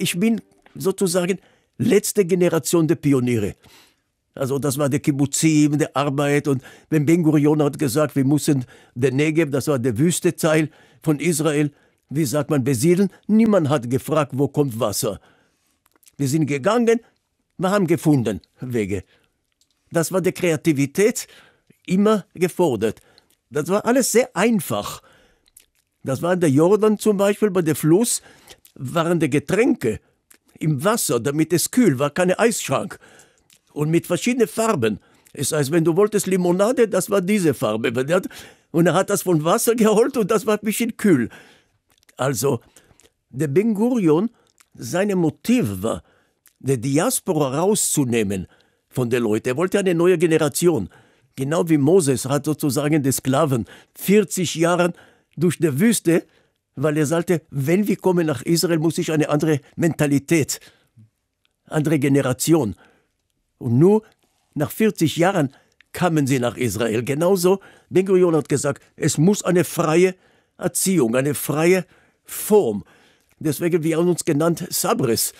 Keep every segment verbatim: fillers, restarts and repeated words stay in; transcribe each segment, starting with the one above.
ich bin sozusagen letzte Generation der Pioniere. Also das war der Kibbuzim, der Arbeit. Und wenn Ben Gurion hat gesagt, wir müssen den Negev, das war der Wüsteteil von Israel, wie sagt man, besiedeln. Niemand hat gefragt, wo kommt Wasser. Wir sind gegangen, wir haben gefunden Wege. Das war die Kreativität, immer gefordert. Das war alles sehr einfach. Das war in der Jordan zum Beispiel, bei dem Fluss waren die Getränke im Wasser, damit es kühl war, keine Eisschrank. Und mit verschiedenen Farben. Das heißt, wenn du wolltest Limonade, das war diese Farbe. Und er hat das von Wasser geholt und das war ein bisschen kühl. Also, der Ben Gurion, sein Motiv war, die Diaspora rauszunehmen von den Leuten. Er wollte eine neue Generation. Genau wie Moses hat sozusagen die Sklaven vierzig Jahre durch die Wüste, weil er sagte, wenn wir kommen nach Israel, muss ich eine andere Mentalität, andere Generation. Und nur nach vierzig Jahren kamen sie nach Israel. Genauso, Ben Gurion hat gesagt, es muss eine freie Erziehung, eine freie Form. Deswegen, wir haben uns genannt Sabres.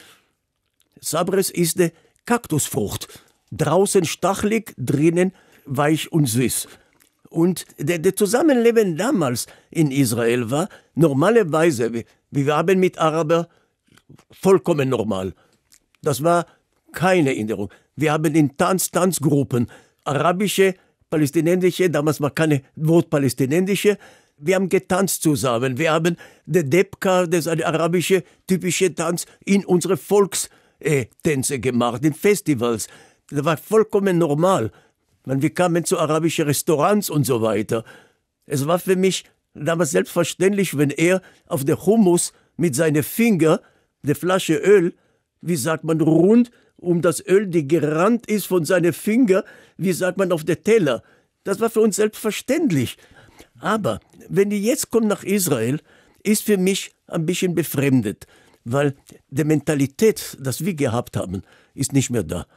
Sabres ist die Kaktusfrucht. Draußen stachelig, drinnen weich und süß. Und das Zusammenleben damals in Israel war normalerweise, wir haben mit Arabern vollkommen normal. Das war keine Änderung. Wir haben in Tanz, Tanzgruppen, arabische, palästinensische, damals war keine Wort palästinensische, wir haben getanzt zusammen. Wir haben der Debka, das ist eine arabische typische Tanz, in unsere Volkstänze gemacht, in Festivals. Das war vollkommen normal. Wir kamen zu arabischen Restaurants und so weiter. Es war für mich damals selbstverständlich, wenn er auf der Hummus mit seinen Fingern, der Flasche Öl, wie sagt man, rund um das Öl, die gerannt ist von seinen Fingern, wie sagt man, auf der Teller. Das war für uns selbstverständlich. Aber wenn die jetzt kommen nach Israel, ist für mich ein bisschen befremdet, weil die Mentalität, das wir gehabt haben, ist nicht mehr da.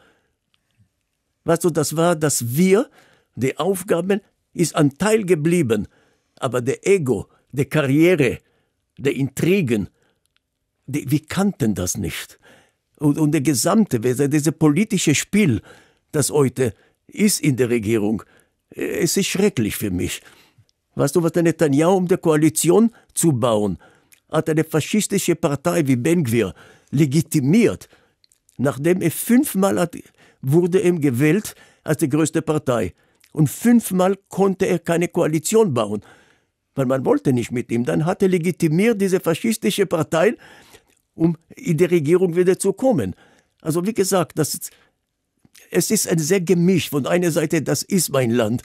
Weißt du, das war, dass wir, die Aufgaben, ist ein Teil geblieben, aber der Ego, der Karriere, der Intrigen, die, wir kannten das nicht. Und, und der gesamte, dieses politische Spiel, das heute ist in der Regierung, es ist schrecklich für mich. Weißt du, was der Netanyahu, um die Koalition zu bauen, hat eine faschistische Partei wie Ben Gvir legitimiert, nachdem er fünfmal hat, wurde er gewählt als die größte Partei. Und fünfmal konnte er keine Koalition bauen, weil man wollte nicht mit ihm. Dann hat er legitimiert diese faschistische Partei, um in die Regierung wieder zu kommen. Also wie gesagt, das ist, es ist ein sehr gemischt. Von einer Seite, das ist mein Land.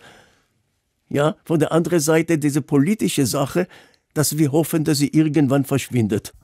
Ja, von der anderen Seite diese politische Sache, dass wir hoffen, dass sie irgendwann verschwindet.